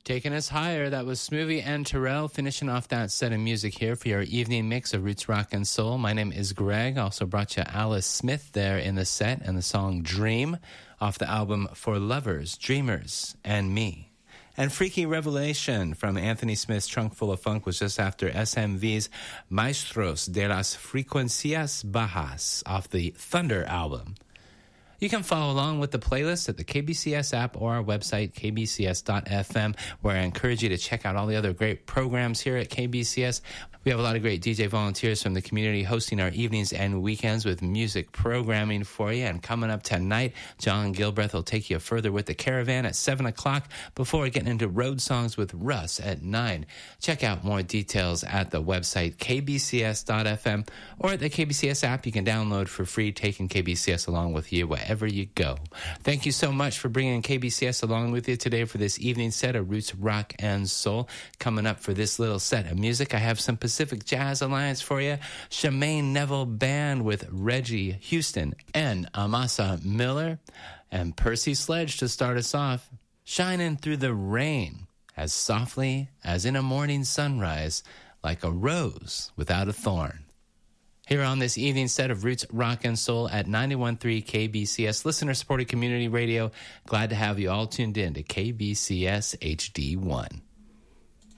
Taking us higher, that was Smoothie and Terrell finishing off that set of music here for your evening mix of roots rock and soul. My name is Greg. Also brought you Alice Smith there in the set and the song Dream off the album For Lovers, Dreamers, and Me. And Freaky Revelation from Anthony Smith's Trunk Full of Funk was just after SMV's Maestros de las Frecuencias Bajas off the Thunder album. You can follow along with the playlist at the KBCS app or our website, kbcs.fm, where I encourage you to check out all the other great programs here at KBCS. We have a lot of great DJ volunteers from the community hosting our evenings and weekends with music programming for you. And coming up tonight, John Gilbreth will take you further with the Caravan at 7 o'clock before getting into road songs with Russ at 9. Check out more details at the website, kbcs.fm, or at the KBCS app you can download for free, taking KBCS along with you wherever you go. Thank you so much for bringing KBCS along with you today for this evening set of Roots, Rock, and Soul. Coming up for this little set of music, I have some Pacific Jazz Alliance for you. Shemaine Neville Band with Reggie Houston and Amasa Miller. And Percy Sledge to start us off. Shining through the rain as softly as in a morning sunrise, like a rose without a thorn. Here on this evening set of Roots, Rock, and Soul at 91.3 KBCS, listener-supported community radio. Glad to have you all tuned in to KBCS HD1.